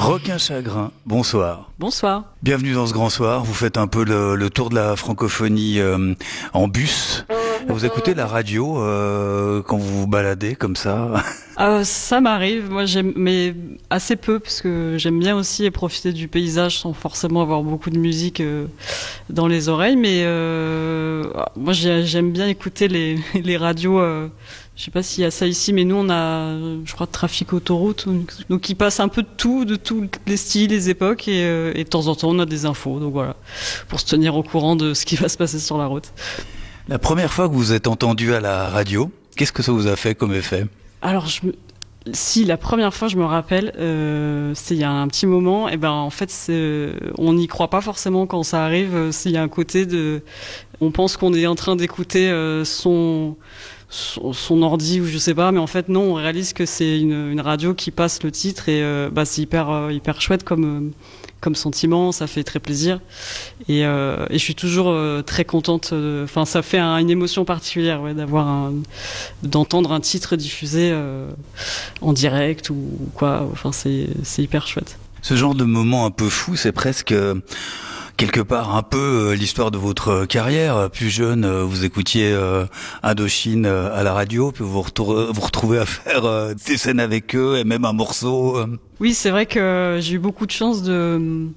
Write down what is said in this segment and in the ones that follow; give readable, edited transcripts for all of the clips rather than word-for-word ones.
Requin Chagrin, bonsoir. Bonsoir. Bienvenue dans ce grand soir. Vous faites un peu le tour de la francophonie en bus. Vous écoutez la radio quand vous vous baladez comme ça? Ça m'arrive, moi j'aime, mais assez peu, parce que j'aime bien aussi profiter du paysage sans forcément avoir beaucoup de musique dans les oreilles, mais moi j'aime bien écouter les radios. Je sais pas s'il y a ça ici, mais nous on a, je crois, Trafic Autoroute, donc ils passent un peu de tous les styles, les époques, et de temps en temps on a des infos, donc voilà, pour se tenir au courant de ce qui va se passer sur la route. La première fois que vous êtes entendu à la radio, qu'est-ce que ça vous a fait comme effet? Alors si la première fois je me rappelle, c'est il y a un petit moment, et ben en fait on n'y croit pas forcément quand ça arrive. S'il y a un côté on pense qu'on est en train d'écouter son ordi ou je sais pas, mais en fait non, on réalise que c'est une radio qui passe le titre, et c'est hyper chouette comme sentiment, ça fait très plaisir, et je suis toujours très contente. Enfin, ça fait une émotion particulière, ouais, d'entendre un titre diffusé en direct ou quoi. Enfin, c'est hyper chouette. Ce genre de moment un peu fou, c'est presque quelque part un peu l'histoire de votre carrière. Plus jeune, vous écoutiez Indochine à la radio, puis vous retrouvez à faire des scènes avec eux et même un morceau. Oui, c'est vrai que j'ai eu beaucoup de chance de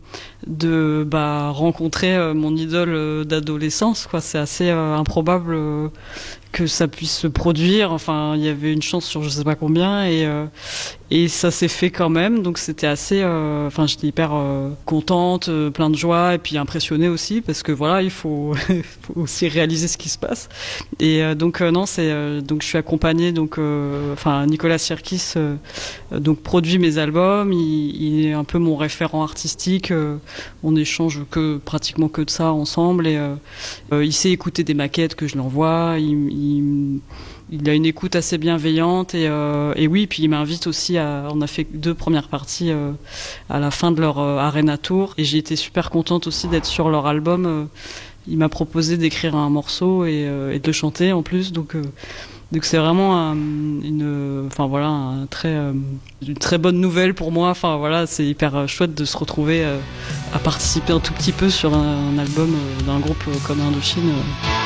rencontrer mon idole d'adolescence, quoi. C'est assez improbable que ça puisse se produire. Enfin, il y avait une chance sur je sais pas combien, et ça s'est fait quand même. Donc c'était assez, j'étais hyper contente, plein de joie, et puis impressionnée aussi, parce que voilà, il faut, faut aussi réaliser ce qui se passe. Et donc je suis accompagnée, Nicolas Sirkis donc produit mes albums. Il est un peu mon référent artistique. On échange pratiquement que de ça ensemble, et il sait écouter des maquettes que je lui envoie. Il a une écoute assez bienveillante, et oui, puis il m'invite aussi on a fait 2 premières parties à la fin de leur Arena Tour, et j'ai été super contente aussi d'être sur leur album. Il m'a proposé d'écrire un morceau et de le chanter en plus, donc c'est vraiment une très bonne nouvelle pour moi. Enfin voilà, c'est hyper chouette de se retrouver à participer un tout petit peu sur un album d'un groupe comme Indochine.